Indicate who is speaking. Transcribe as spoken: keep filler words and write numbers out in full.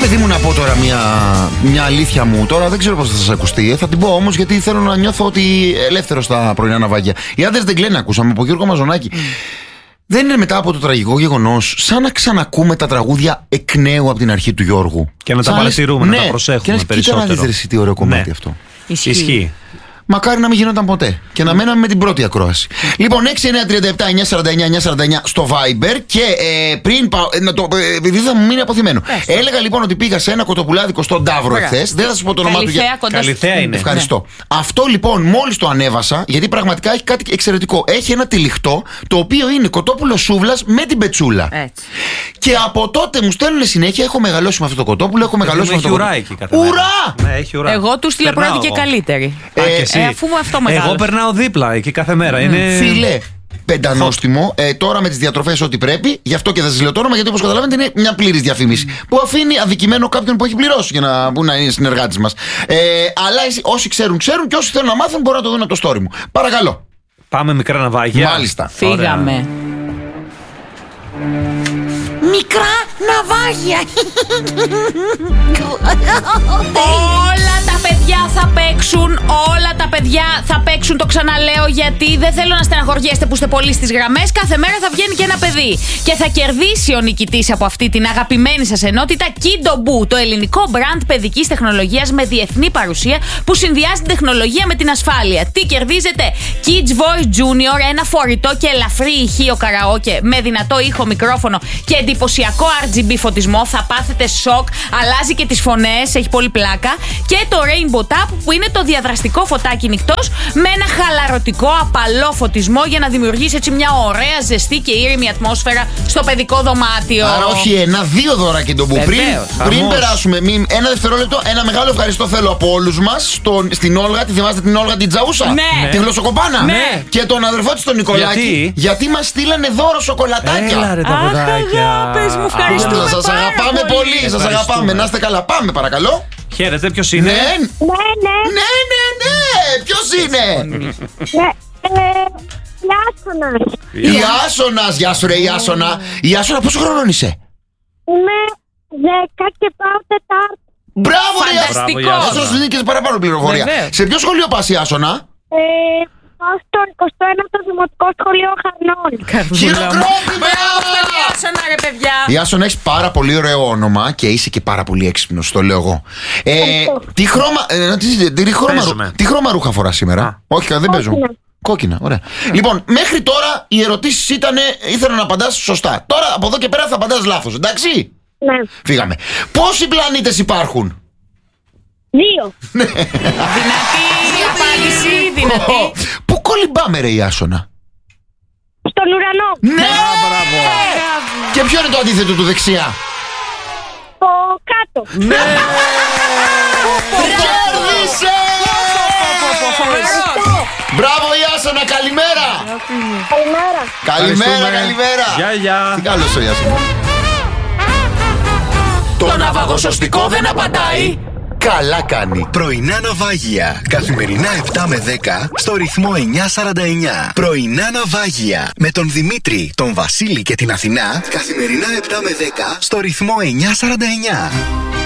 Speaker 1: παιδί μου, να πω τώρα μια, μια αλήθεια μου. Τώρα δεν ξέρω πώς θα σας ακουστεί. Θα την πω όμως, γιατί θέλω να νιώθω ότι ελεύθερο στα πρωινά ναυάγια. Οι άντρες δεν κλαίνε, ακούσαμε από Γιώργο Μαζονάκη. Mm. Δεν είναι μετά από το τραγικό γεγονός σαν να ξανακούμε τα τραγούδια εκ νέου από την αρχή του Γιώργου.
Speaker 2: Και να τα παρατηρούμε, ναι, να τα προσέχουμε
Speaker 1: και
Speaker 2: περισσότερο.
Speaker 1: Κοίτα να δεις τι ωραίο κομμάτι, ναι, αυτό.
Speaker 3: Ισχύει.
Speaker 2: Ισχύει.
Speaker 1: Μακάρι να μην γινόταν ποτέ και να μέναμε με την πρώτη ακρόαση. Λοιπόν, έξι εννιά τριάντα επτά εννιά σαράντα εννιά εννιά σαράντα εννιά στο Viber. Και ε, πριν πάω. Ε, να το, ε, επειδή θα μου μείνει αποθυμένο. Πες. Έλεγα λοιπόν ότι πήγα σε ένα κοτοπουλάδικο στον Ταύρο εχθές. Δεν θα σας πω το όνομά του. Για...
Speaker 2: Καλυθέα είναι.
Speaker 1: Ευχαριστώ. Ναι. Αυτό λοιπόν μόλις το ανέβασα, γιατί πραγματικά έχει κάτι εξαιρετικό. Έχει ένα τυλιχτό το οποίο είναι κοτόπουλο σούβλας με την πετσούλα. Έτσι. Και από τότε μου στέλνουν συνέχεια. Έχω μεγαλώσει με αυτό το κοτόπουλο. Έχω μεγαλώσει με αυτό το κοτόπουλο. Ουρά!
Speaker 3: Εγώ του στείλα πρώτη και καλύτερη. Ε, αφού μου αυτό μεγάλο.
Speaker 2: Εγώ περνάω δίπλα εκεί κάθε μέρα. Mm. Είναι...
Speaker 1: Φίλε, πεντανόστιμο, ε, τώρα με τις διατροφές ό,τι πρέπει. Γι' αυτό και θα σας λέω το όνομα, γιατί όπως καταλαβαίνετε είναι μια πλήρης διαφήμιση. Mm. Που αφήνει αδικημένο κάποιον που έχει πληρώσει για να, που να είναι συνεργάτης μας. Ε, αλλά όσοι ξέρουν, ξέρουν, και όσοι θέλουν να μάθουν μπορούν να το δουν από το story μου. Παρακαλώ.
Speaker 2: Πάμε μικρά ναυάγια.
Speaker 1: Μάλιστα.
Speaker 3: Φύγαμε.
Speaker 4: Μικρά ναυάγια.
Speaker 3: Όλα τα παιδιά θα παίξουν. Όλα τα παιδιά θα παίξουν. Το ξαναλέω, γιατί δεν θέλω να στεναχωριέστε που είστε πολύ στις γραμμές. Κάθε μέρα θα βγαίνει και ένα παιδί. Και θα κερδίσει ο νικητής από αυτή την αγαπημένη σας ενότητα Kido Boo, το ελληνικό μπραντ παιδικής τεχνολογίας με διεθνή παρουσία που συνδυάζει την τεχνολογία με την ασφάλεια. Τι κερδίζετε? Kids Voice Junior, ένα φορητό και ελαφρύ ηχείο καραόκε με δυνατό ήχο, μικρόφωνο και εντυπωσιακό αρ τζι μπι φωτισμό. Θα πάθετε σοκ, αλλάζει και τις φωνές, έχει πολύ πλάκα. Και το Rainbow Tap, που είναι το διαδραστικό φωτάκι νυχτός με ένα χαλαρωτικό απαλό φωτισμό για να δημιουργήσει έτσι μια ωραία, ζεστή και ήρεμη ατμόσφαιρα στο παιδικό δωμάτιο.
Speaker 1: Άρα όχι ένα, δύο δώρα και τον που. Πριν, πριν περάσουμε, μη, ένα δευτερόλεπτο, ένα μεγάλο ευχαριστώ θέλω από όλους μας στην Όλγα. Τη θυμάστε την Όλγα την Τζαούσα?
Speaker 3: Ναι.
Speaker 1: Τη γλωσσοκοπάνα?
Speaker 3: Ναι.
Speaker 1: Και τον αδερφό της τον Νικολάκη.
Speaker 2: Γιατί,
Speaker 1: γιατί μας στείλανε δώρο σοκολατάκια.
Speaker 2: Έλα ρε τα παιδάκια.
Speaker 3: Αγάπες μου, ευχαριστούμε.
Speaker 1: Σας αγαπάμε πολύ. πολύ. Σας αγαπάμε. Να είστε καλά. Πάμε παρακαλώ.
Speaker 2: Χαίρετε, ποιος είναι?
Speaker 1: Ναι,
Speaker 4: ναι, ναι.
Speaker 1: Ναι, ναι, ναι. Ποιος είναι?
Speaker 4: Ναι, ε, Ιάσονας.
Speaker 1: Ιάσονας, γεια σου ρε Ιάσονα. Ιάσονα, πόσο χρονών είσαι?
Speaker 4: Είμαι δέκα και πάω Τετάρτη.
Speaker 1: Μπράβο ρε
Speaker 3: Φανταστικό.
Speaker 1: Ιάσονα. Θα σου δίνει και παραπάνω πληροφορία. Σε ποιο σχολείο πας Ιάσονα?
Speaker 4: Ε, πάω στο εικοστό ένατο Δημοτικό Σχολείο Χαρνών.
Speaker 1: Χειροκρότημα!
Speaker 3: Ιάσονα ρε παιδιά.
Speaker 1: Ιάσονα, έχεις πάρα πολύ ωραίο όνομα και είσαι και πάρα πολύ έξυπνος, το λέω εγώ. Ε, τι χρώμα, ε, τι, τι, χρώμα, τι χρώμα ρούχα φοράς σήμερα? Α. Όχι, δεν παίζω. Κόκκινα, ωραία. Yeah. Λοιπόν, μέχρι τώρα οι ερωτήσεις ήταν, ήθελα να απαντάς σωστά. Τώρα από εδώ και πέρα θα απαντάς λάθος, εντάξει?
Speaker 4: Ναι.
Speaker 1: Φύγαμε. Πόσοι πλανήτες υπάρχουν?
Speaker 4: Δύο.
Speaker 3: Δυνατή απάντηση, δυνατή.
Speaker 1: Πού κολυμπάμε ρε Ιάσονα?
Speaker 4: Στον ουρανό.
Speaker 1: Ναι! Μπράβο. Και ποιο είναι το αντίθετο του δεξιά?
Speaker 4: Το κάτω.
Speaker 1: Ναι! Κέρδισε! Μπράβο Ιάσονα, καλημέρα!
Speaker 4: Καλημέρα.
Speaker 1: Καλημέρα, καλημέρα!
Speaker 2: Γεια, γεια!
Speaker 1: Τι καλώς ο Ιάσονα.
Speaker 3: Το ναυαγοσωστικό δεν απαντάει.
Speaker 1: Καλά κάνει.
Speaker 5: Πρωινά ναυάγια. Καθημερινά επτά με δέκα στο ρυθμό εννιά σαράντα εννιά. Πρωινά ναυάγια. Με τον Δημήτρη, τον Βασίλη και την Αθηνά. Καθημερινά επτά με δέκα στο ρυθμό εννιά σαράντα εννιά.